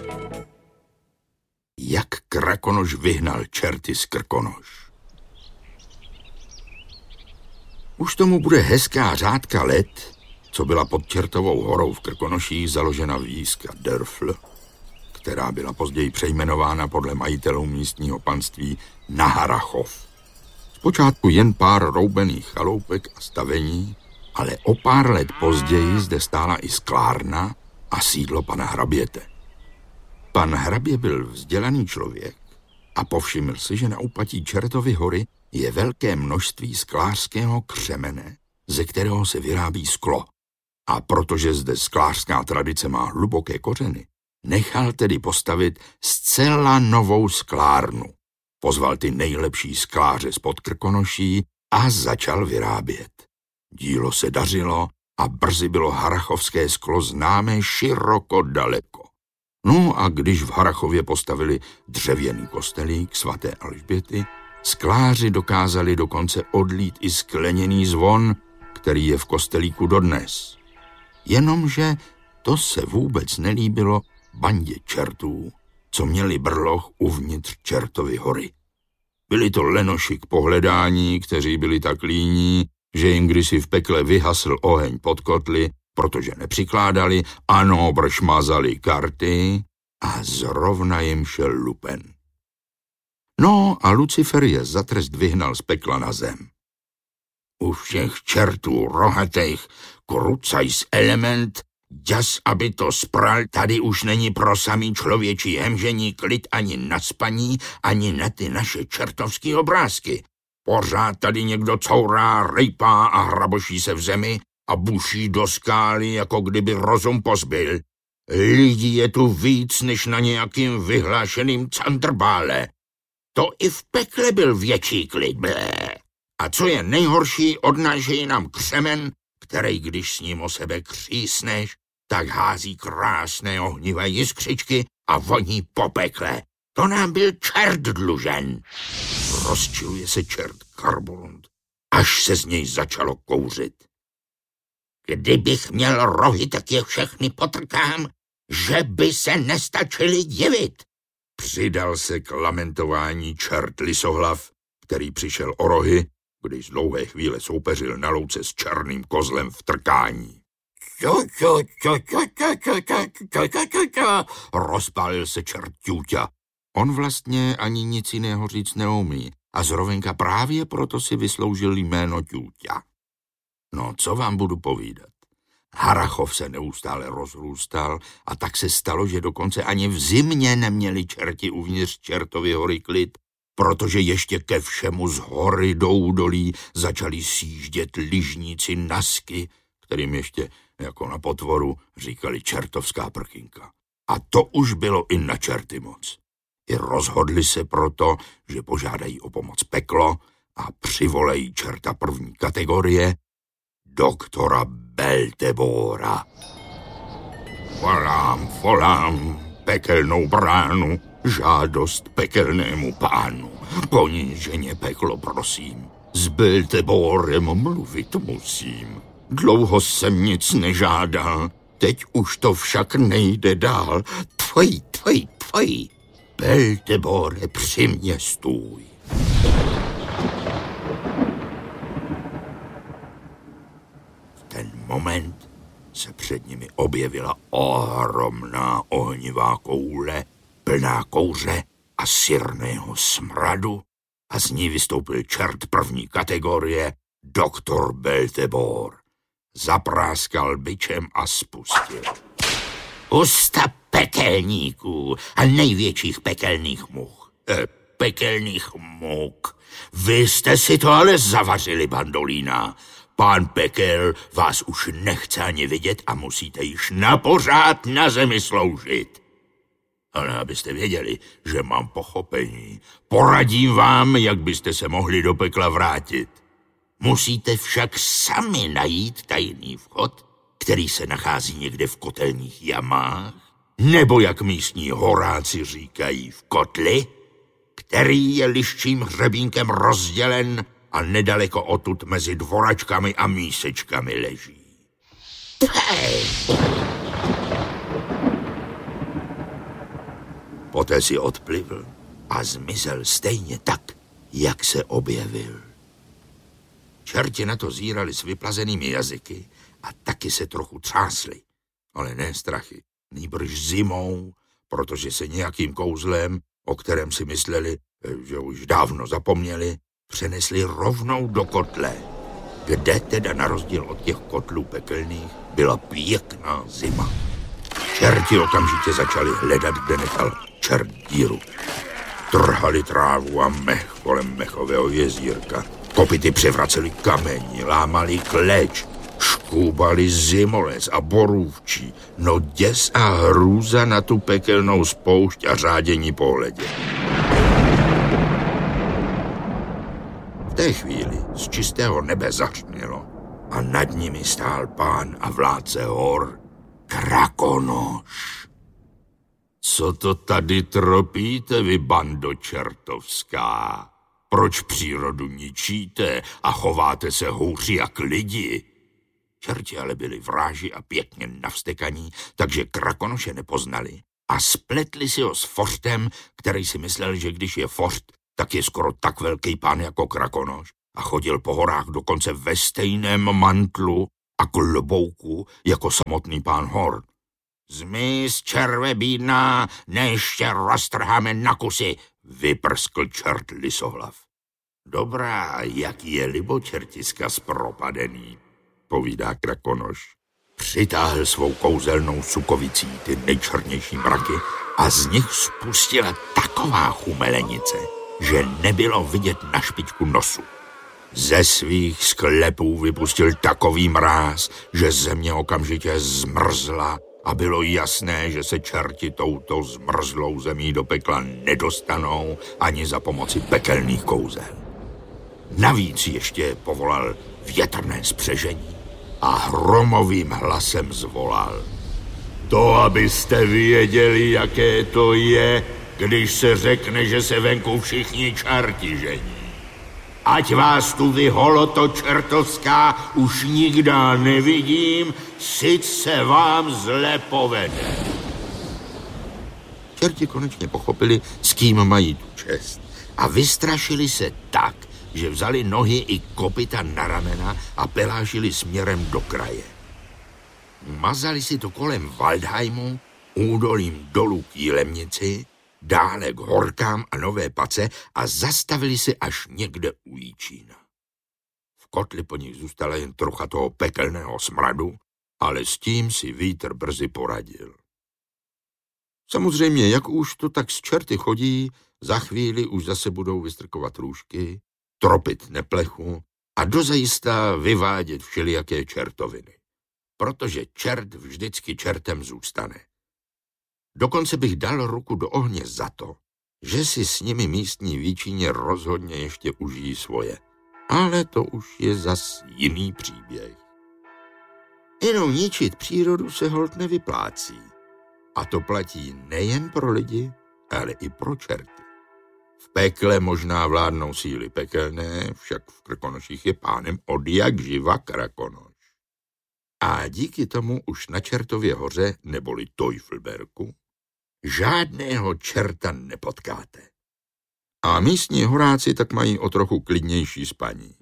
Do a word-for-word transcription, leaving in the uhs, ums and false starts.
Jak Krakonoš vyhnal čerty z Krkonoš. Už tomu bude hezká řádka let, co byla pod Čertovou horou v Krkonoších založena výska Dörfl, která byla později přejmenována podle majitelů místního panství na Harrachov. Zpočátku jen pár roubených chaloupek a stavení, ale o pár let později zde stála i sklárna a sídlo pana hraběte. Pan hrabě byl vzdělaný člověk a povšiml si, že na úpatí Čertovy hory je velké množství sklářského křemene, ze kterého se vyrábí sklo. A protože zde sklářská tradice má hluboké kořeny, nechal tedy postavit zcela novou sklárnu. Pozval ty nejlepší skláře z Podkrkonoší a začal vyrábět. Dílo se dařilo a brzy bylo harrachovské sklo známé široko daleko. No a když v Harrachově postavili dřevěný kostelík svaté Alžběty, skláři dokázali dokonce odlít i skleněný zvon, který je v kostelíku dodnes. Jenomže to se vůbec nelíbilo bandě čertů, co měli brloch uvnitř Čertovy hory. Byli to lenoši k pohledání, kteří byli tak líní, že jim kdysi v pekle vyhasl oheň pod kotly, protože nepřikládali, ano, brž mazali karty a zrovna jim šel lupen. No a Lucifer je za trest vyhnal z pekla na zem. U všech čertů rohatých krucajs element, jas, aby to spral, tady už není pro samý člověčí hemžení klid ani na spaní, ani na ty naše čertovský obrázky. Pořád tady někdo courá, rejpá a hraboší se v zemi a buší do skály, jako kdyby rozum pozbyl. Lidí je tu víc, než na nějakým vyhlášeným candrbále. To i v pekle byl větší klid. Blé. A co je nejhorší, odnášejí nám křemen, který, když s ním o sebe křísneš, tak hází krásné ohnivé jiskřičky a voní po pekle. To nám byl čert dlužen. Rozčiluje se čert Karbolund, až se z něj začalo kouřit. Kdybych měl rohy, tak je všechny potrkám, že by se nestačili divit. Přidal se k lamentování čert Lisohlav, který přišel o rohy, když dlouhé chvíle soupeřil na louce s černým kozlem v trkání. Co, co, co, co, co, co, co, co, co, co, rozpálil se čert Ťuťa. On vlastně ani nic jiného říct neumí a zrovna právě proto si vysloužil jméno Ťuťa. No, co vám budu povídat? Harrachov se neustále rozrůstal a tak se stalo, že dokonce ani v zimě neměli čerti uvnitř Čertovy hory klid, protože ještě ke všemu z hory do údolí začali sjíždět lyžníci Nasky, kterým ještě jako na potvoru říkali čertovská prkynka. A to už bylo i na čerty moc. I rozhodli se proto, že požádají o pomoc peklo a přivolejí čerta první kategorie, doktora Beltebora. Volám, volám pekelnou bránu, žádost pekelnému pánu. Poníženě peklo prosím, s Belteborem mluvit musím. Dlouho jsem nic nežádal, teď už to však nejde dál. Tvoj, tvoj, tvoj, Beltebore, při mě stůj. V ten moment se před nimi objevila ohromná ohnivá koule, plná kouře a syrného smradu a z ní vystoupil čert první kategorie, doktor Beltebor. Zapráskal bičem a spustil. Usta pekelníků a největších pekelných much. E, pekelných muk. Vy jste si to ale zavařili, bandolína. Pán Pekel vás už nechce ani vidět a musíte již napořád na zemi sloužit. Ale abyste věděli, že mám pochopení, poradím vám, jak byste se mohli do pekla vrátit. Musíte však sami najít tajný vchod, který se nachází někde v kotelních jamách, nebo jak místní horáci říkají v kotli, který je liščím hřebínkem rozdělen a nedaleko odtud mezi dvoračkami a mísečkami leží. Hej! Poté si odplivl a zmizel stejně tak, jak se objevil. Čerti na to zírali s vyplazenými jazyky a taky se trochu třásli, ale ne strachy, nýbrž zimou, protože se nějakým kouzlem, o kterém si mysleli, že už dávno zapomněli, přenesli rovnou do kotle, kde teda na rozdíl od těch kotlů pekelných byla pěkná zima. Čerti okamžitě začali hledat, kde nechal čert díru. Trhali trávu a mech kolem mechového jezírka. Kopyty převraceli kamení, lámali kleč, škúbali zimoles a borůvčí. No děs a hrůza na tu pekelnou spoušť a řádění pohledě. V té chvíli z čistého nebe zařmělo a nad nimi stál pán a vládce hor Krakonoš. Co to tady tropíte, vy bando čertovská? Proč přírodu ničíte a chováte se hůř jak lidi? Čerti ale byli vráži a pěkně navstekaní, takže Krakonoše nepoznali a spletli si ho s Fořtem, který si myslel, že když je Fořt, tak je skoro tak velký pán jako Krakonoš a chodil po horách dokonce ve stejném mantlu a klobouku jako samotný pán hor. Zmiz, červe bídná, než tě roztrháme na kusy, vyprskl čert lisohlav. Dobrá, jak je libočertiska zpropadený, povídá Krakonoš. Přitáhl svou kouzelnou sukovicí ty nejčernější mraky a z nich spustila taková chumelenice, že nebylo vidět na špičku nosu. Ze svých sklepů vypustil takový mráz, že země okamžitě zmrzla a bylo jasné, že se čerti touto zmrzlou zemí do pekla nedostanou ani za pomoci pekelných kouzel. Navíc ještě povolal větrné spřežení a hromovým hlasem zvolal. To, abyste věděli, jaké to je, když se řekne, že se venku všichni čerti žení. Ať vás tu vy holoto čertovská už nikdy nevidím, sic se vám zle povede. Čerti konečně pochopili, s kým mají tu čest a vystrašili se tak, že vzali nohy i kopyta na ramena a pelážili směrem do kraje. Mazali si to kolem Waldheimu, údolím dolů k Jílemnici, dále k Horkám a Nové Pace a zastavili si až někde u Jíčína. V kotli po nich zůstala jen trocha toho pekelného smradu, ale s tím si vítr brzy poradil. Samozřejmě, jak už to tak s čerty chodí, za chvíli už zase budou vystrkovat růžky, tropit neplechu a dozajista vyvádět všelijaké čertoviny. Protože čert vždycky čertem zůstane. Dokonce bych dal ruku do ohně za to, že si s nimi místní výčině rozhodně ještě užijí svoje. Ale to už je zas jiný příběh. Jenom ničit přírodu se holt nevyplácí. A to platí nejen pro lidi, ale i pro čerty. V pekle možná vládnou síly pekelné, však v Krkonoších je pánem od jak živa Krakonoš. A díky tomu už na Čertově hoře, neboli Teufelberku, žádného čerta nepotkáte. A místní horáci tak mají o trochu klidnější spaní.